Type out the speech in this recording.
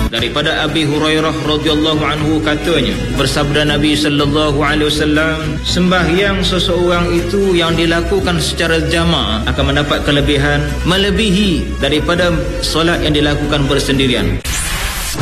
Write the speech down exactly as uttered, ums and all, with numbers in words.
daripada Abi Hurairah radhiyallahu anhu katanya, bersabda Nabi sallallahu alaihi wasallam, sembahyang seseorang itu yang dilakukan secara jamaah akan mendapat kelebihan melebihi daripada solat yang dilakukan bersendirian.